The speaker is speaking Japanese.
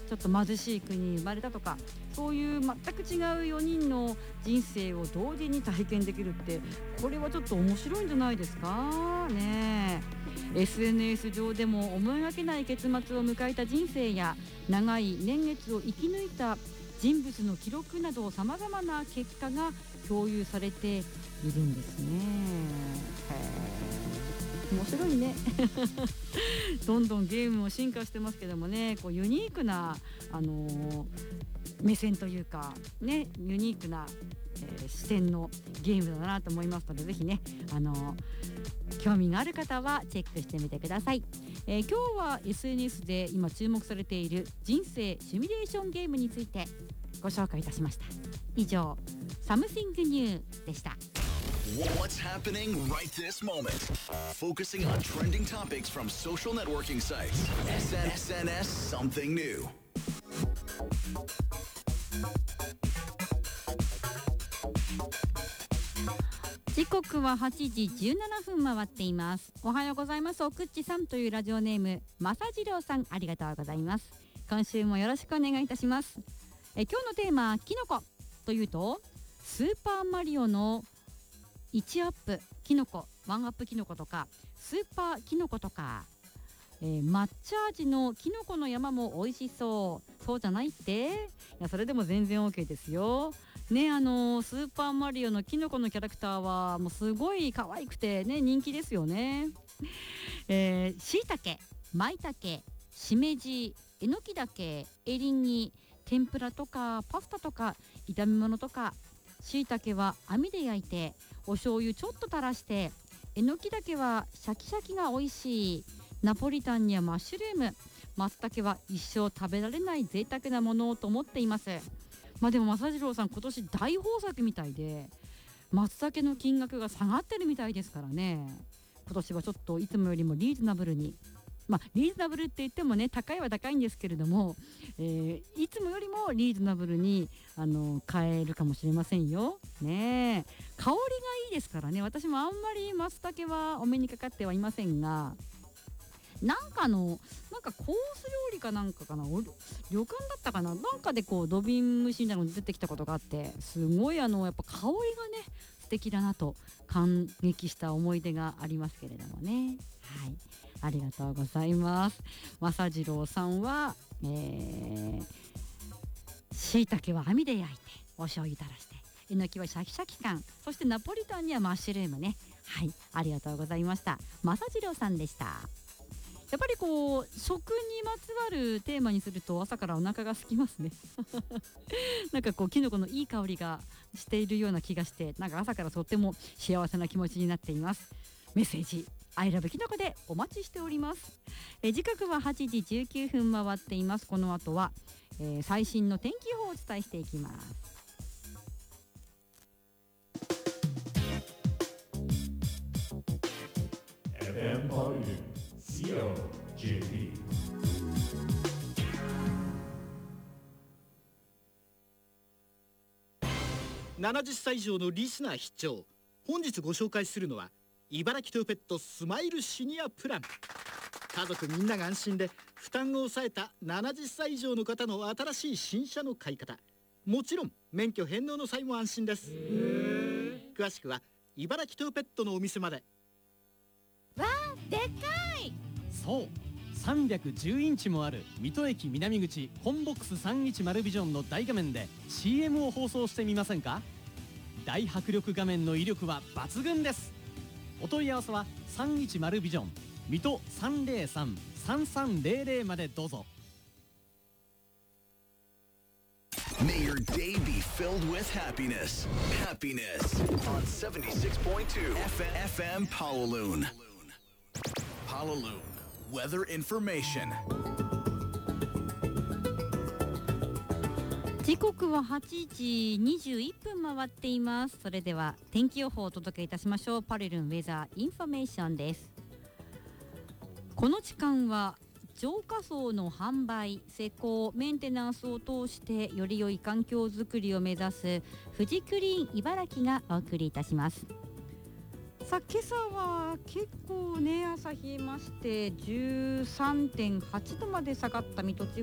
ちょっと貧しい国に生まれたとか、そういう全く違う4人の人生を同時に体験できるって、これはちょっと面白いんじゃないですかね。SNS 上でも思いがけない結末を迎えた人生や長い年月を生き抜いた人物の記録など、さまざまな結果が共有されているんですね。面白いねどんどんゲームも進化してますけどもね、こうユニークな、目線というかね、ユニークな、視点のゲームだなと思いますので、ぜひね、興味がある方はチェックしてみてください。今日は SNS で今注目されている人生シミュレーションゲームについてご紹介いたしました。以上、Something New でした。 What's happening right this moment? Focusing on trending topics from social networking sites. SNS Something New. 時刻は8時17分回っています。おはようございます。おくっちさんというラジオネームまさじろうさん、ありがとうございます。今週もよろしくお願いいたします。今日のテーマ、キノコというと、スーパーマリオの1アップキノコ、1アップキノコとかスーパーキノコとか、抹茶味のキノコの山も美味しそう。そうじゃないって？いや、それでも全然 OK ですよね。スーパーマリオのキノコのキャラクターはもうすごい可愛くてね、人気ですよね。しいたけ、まいたけ、しめじ、えのきだけ、エリンギ、天ぷらとかパスタとか炒め物とか、しいたけは網で焼いてお醤油ちょっと垂らして、えのきだけはシャキシャキが美味しい。ナポリタンにはマッシュルーム、松茸は一生食べられない贅沢なものと思っています。でも正次郎さん、今年大豊作みたいで、松茸の金額が下がってるみたいですからね。今年はちょっといつもよりもリーズナブルに、リーズナブルって言ってもね、高いは高いんですけれども、いつもよりもリーズナブルに買えるかもしれませんよね。香りがいいですからね。私もあんまり松茸はお目にかかってはいませんが、なんかコース料理かなんかかな、旅館だったかな、なんかでこう土瓶蒸しみたいなの出てきたことがあって、すごいやっぱ香りがね素敵だなと感激した思い出がありますけれどもね。はい、ありがとうございます。正次郎さんはしいたけは網で焼いてお醤油垂らして、えのきはシャキシャキ感、そしてナポリタンにはマッシュルームね。はい、ありがとうございました。正次郎さんでした。やっぱりこう食にまつわるテーマにすると朝からお腹が空きますねなんかこうキノコのいい香りがしているような気がして、なんか朝からとっても幸せな気持ちになっています。メッセージ I love キノコでお待ちしております。時刻は8時19分回っています。この後は、最新の天気予報をお伝えしていきます。 FM ポリルCOJP。 70歳以上のリスナー必聴。本日ご紹介するのは茨城トヨペットスマイルシニアプラン。家族みんなが安心で負担を抑えた70歳以上の方の新しい新車の買い方、もちろん免許返納の際も安心です。詳しくは茨城トヨペットのお店まで。 わあ、でっかい。 そう、310インチもある水戸駅南口コンボックス310ビジョンの大画面で CM を放送してみませんか。大迫力画面の威力は抜群です。お問い合わせは310ビジョン水戸 303-3300 までどうぞ。 May your day be filled with happiness. Happiness on 76.2 FM Pawaloon. Pawaloon Weather Information. 時刻は8時21分回っています。それでは天気予報をお届けいたしましょう。パレルンウェザーインフォメーションです。この時間は浄化槽の販売、施工、メンテナンスを通してより良い環境づくりを目指す富士クリーン茨城がお送りいたします。さあ、今朝は結構ね、朝冷えまして 13.8 度まで下がった水戸地